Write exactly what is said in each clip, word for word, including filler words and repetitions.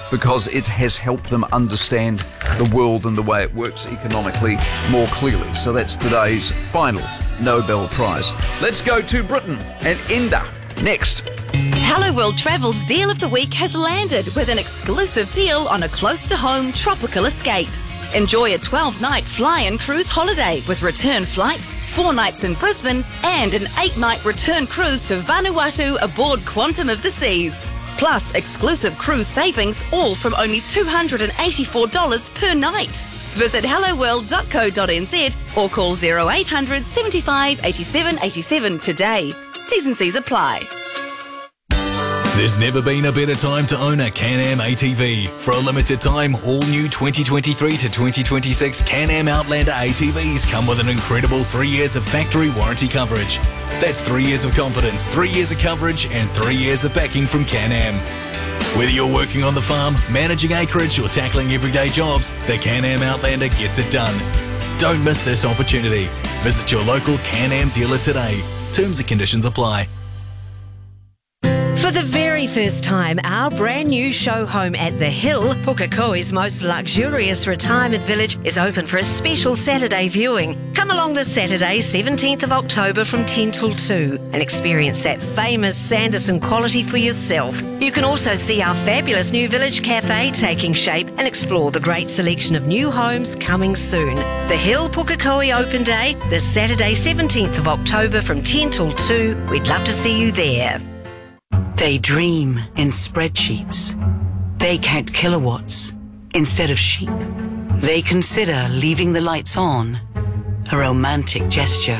because it has helped them understand the world and the way it works economically more clearly. So that's today's final Nobel Prize. Let's go to Britain and Enda next. Hello World Travel's Deal of the Week has landed with an exclusive deal on a close-to-home tropical escape. Enjoy a twelve-night fly-in cruise holiday with return flights, four nights in Brisbane, and an eight-night return cruise to Vanuatu aboard Quantum of the Seas. Plus exclusive cruise savings, all from only two hundred eighty-four dollars per night. Visit hello world dot co dot n z or call zero eight hundred seventy-five eighty-seven eighty-seven today. T's and C's apply. There's never been a better time to own a Can-Am A T V. For a limited time, all new twenty twenty-three to twenty twenty-six Can-Am Outlander A T Vs come with an incredible three years of factory warranty coverage. That's three years of confidence, three years of coverage, and three years of backing from Can-Am. Whether you're working on the farm, managing acreage, or tackling everyday jobs, the Can-Am Outlander gets it done. Don't miss this opportunity. Visit your local Can-Am dealer today. Terms and conditions apply. For the very first time, our brand new show home at The Hill, Pukekohe's most luxurious retirement village, is open for a special Saturday viewing. Come along this Saturday, seventeenth of October from ten till two and experience that famous Sanderson quality for yourself. You can also see our fabulous new village cafe taking shape and explore the great selection of new homes coming soon. The Hill Pukekohe Open Day, this Saturday, seventeenth of October from ten till two. We'd love to see you there. They dream in spreadsheets. They count kilowatts instead of sheep. They consider leaving the lights on a romantic gesture.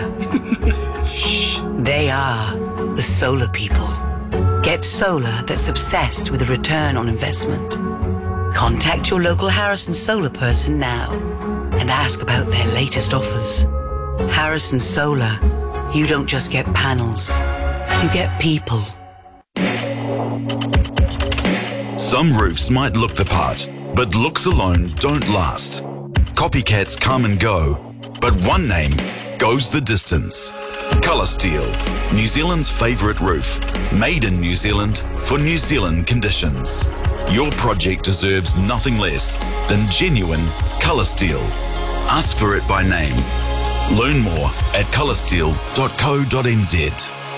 They are the solar people. Get solar that's obsessed with a return on investment. Contact your local Harrison Solar person now and ask about their latest offers. Harrison Solar, you don't just get panels, you get people. Some roofs might look the part, but looks alone don't last. Copycats come and go, but one name goes the distance. Colour Steel, New Zealand's favourite roof, made in New Zealand for New Zealand conditions. Your project deserves nothing less than genuine Colour Steel. Ask for it by name. Learn more at colour steel dot co dot n z.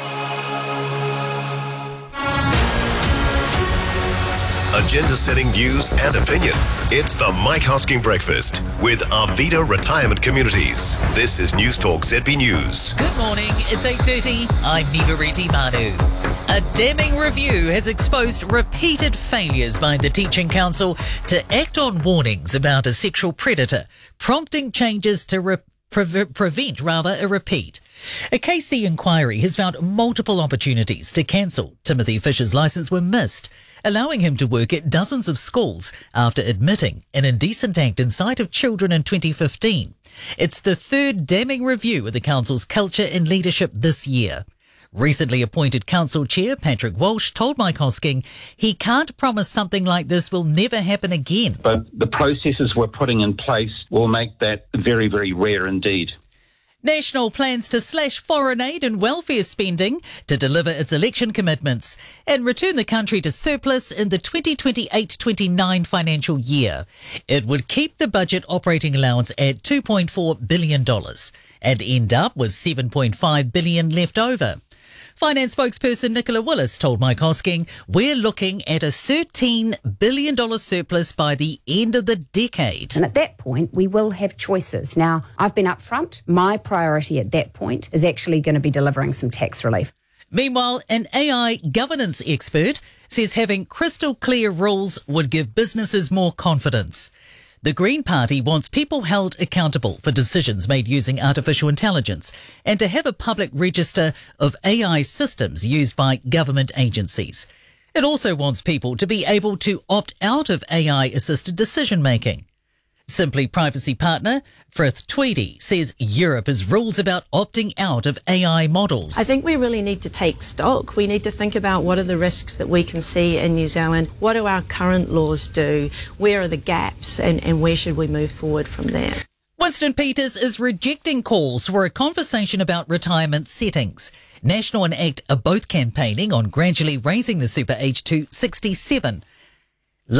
Agenda-setting news and opinion. It's the Mike Hosking Breakfast with Arvida Retirement Communities. This is News Talk Z B News. Good morning, it's eight thirty. I'm Niva Reddy Manu. A damning review has exposed repeated failures by the Teaching Council to act on warnings about a sexual predator, prompting changes to re- pre- prevent rather a repeat. A K C inquiry has found multiple opportunities to cancel Timothy Fisher's licence were missed, allowing him to work at dozens of schools after admitting an indecent act in sight of children in twenty fifteen. It's the third damning review of the council's culture and leadership this year. Recently appointed council chair Patrick Walsh told Mike Hosking he can't promise something like this will never happen again. But the processes we're putting in place will make that very, very rare indeed. National plans to slash foreign aid and welfare spending to deliver its election commitments and return the country to surplus in the twenty twenty-eight twenty-nine financial year. It would keep the budget operating allowance at two point four billion dollars and end up with seven point five billion dollars left over. Finance spokesperson Nicola Willis told Mike Hosking, we're looking at a thirteen billion dollars surplus by the end of the decade. And at that point, we will have choices. Now, I've been upfront. My priority at that point is actually going to be delivering some tax relief. Meanwhile, an A I governance expert says having crystal clear rules would give businesses more confidence. The Green Party wants people held accountable for decisions made using artificial intelligence and to have a public register of A I systems used by government agencies. It also wants people to be able to opt out of A I-assisted decision-making. Simply Privacy partner Frith Tweedy says Europe has rules about opting out of A I models. I think we really need to take stock. We need to think about what are the risks that we can see in New Zealand, what do our current laws do, where are the gaps, and, and where should we move forward from there. Winston Peters is rejecting calls for a conversation about retirement settings. National and ACT are both campaigning on gradually raising the super age to sixty-seven.